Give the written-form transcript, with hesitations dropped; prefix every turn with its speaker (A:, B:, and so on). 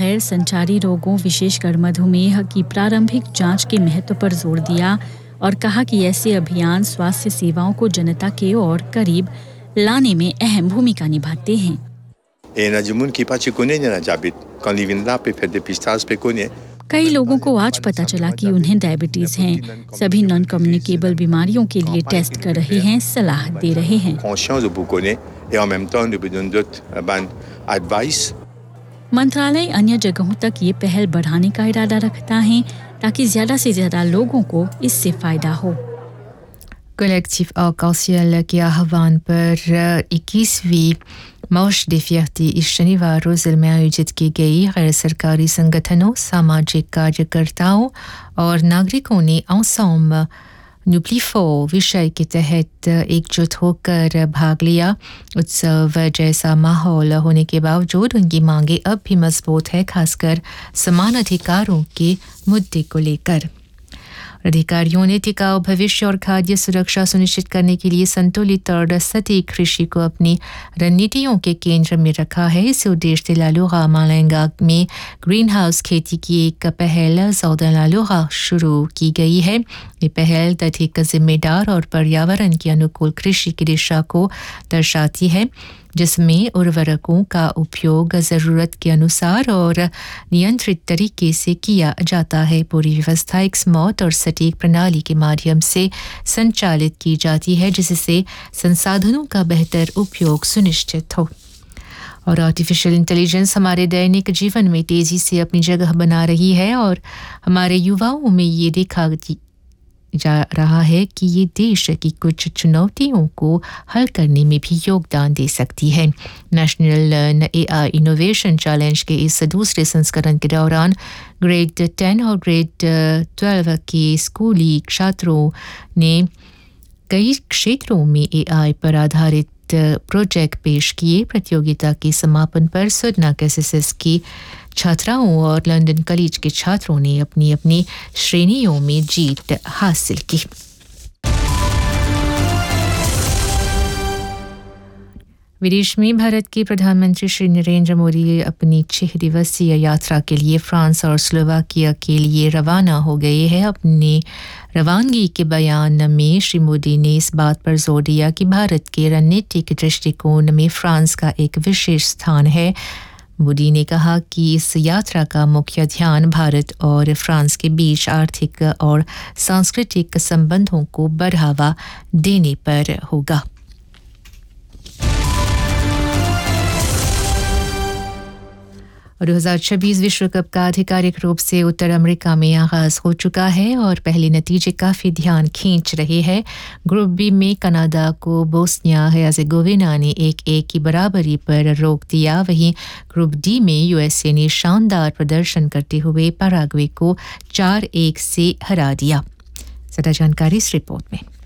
A: गैर संचारी रोगों विशेषकर मधुमेह की प्रारंभिक जांच के महत्व पर जोर दिया और कहा कि ऐसे अभियान स्वास्थ्य सेवाओं को जनता के और करीब लाने में अहम भूमिका निभाते हैं। कई लोगों को आज पता चला कि उन्हें डायबिटीज है। सभी नॉन कम्युनिकेबल बीमारियों के लिए टेस्ट कर रहे हैं, सलाह दे रहे हैं। मंत्रालय अन्य जगहों तक ये पहल बढ़ाने का इरादा रखता है ताकि ज्यादा से ज्यादा लोगों को इससे फायदा हो।
B: कलेक्टिव आर्क-en-ciel के आह्वान पर 21वीं मार्च des Fiertés इस शनिवार रोज़िल में आयोजित की गई गैर सरकारी संगठनों, सामाजिक कार्यकर्ताओं और नागरिकों ने ensemble N'oublie fort विषय के तहत एकजुट होकर भाग लिया। उत्सव जैसा माहौल होने के बावजूद उनकी मांगे अब भी मजबूत है, खासकर समान अधिकारों के मुद्दे को लेकर। अधिकारियों ने टिकाऊ भविष्य और खाद्य सुरक्षा सुनिश्चित करने के लिए संतुलित और सटीक कृषि को अपनी रणनीतियों के केंद्र में रखा है। इस उद्देश्य से लालूगा मालेंगा में ग्रीन हाउस खेती की एक पहल सौदन लालूगा शुरू की गई है। ये पहल अधिक जिम्मेदार और पर्यावरण के अनुकूल कृषि की दिशा को दर्शाती है, जिसमें उर्वरकों का उपयोग ज़रूरत के अनुसार और नियंत्रित तरीके से किया जाता है। पूरी व्यवस्था एक स्मार्ट और सटीक प्रणाली के माध्यम से संचालित की जाती है, जिससे संसाधनों का बेहतर उपयोग सुनिश्चित हो। और आर्टिफिशियल इंटेलिजेंस हमारे दैनिक जीवन में तेज़ी से अपनी जगह बना रही है और हमारे युवाओं में ये देखा जा रहा है कि ये देश की कुछ चुनौतियों को हल करने में भी योगदान दे सकती है। नेशनल AI इनोवेशन चैलेंज के इस दूसरे संस्करण के दौरान ग्रेड 10 और ग्रेड 12 के स्कूली छात्रों ने कई क्षेत्रों में AI पर आधारित प्रोजेक्ट पेश किए। प्रतियोगिता के समापन पर सुरनाक SSS की छात्राओं और लंदन कॉलेज के छात्रों ने अपनी अपनी श्रेणियों में जीत हासिल की। विदेश में भारत के प्रधानमंत्री श्री नरेंद्र मोदी अपनी 6 दिवसीय यात्रा के लिए फ्रांस और स्लोवाकिया के लिए रवाना हो गए हैं। अपने रवानगी के बयान में श्री मोदी ने इस बात पर जोर दिया कि भारत के रणनीतिक दृष्टिकोण में फ्रांस का एक विशेष स्थान है। मोदी ने कहा कि इस यात्रा का मुख्य ध्यान भारत और फ्रांस के बीच आर्थिक और सांस्कृतिक संबंधों को बढ़ावा देने पर होगा। और 2026 विश्व कप का आधिकारिक रूप से उत्तर अमेरिका में आगाज हो चुका है और पहले नतीजे काफ़ी ध्यान खींच रहे हैं। ग्रुप बी में कनाडा को बोस्निया हर्जेगोविना ने 1-1 की बराबरी पर रोक दिया। वहीं ग्रुप डी में यूएसए ने शानदार प्रदर्शन करते हुए पैराग्वे को 4-1 से हरा दिया। ज़्यादा जानकारी इस रिपोर्ट में।